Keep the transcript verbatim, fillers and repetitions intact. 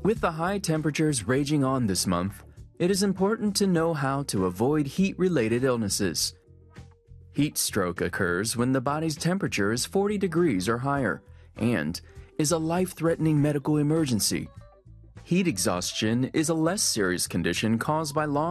With the high temperatures raging on this month, it is important to know how to avoid heat-related illnesses. Heat stroke occurs when the body's temperature is forty degrees or higher and is a life-threatening medical emergency. Heat exhaustion is a less serious condition caused by long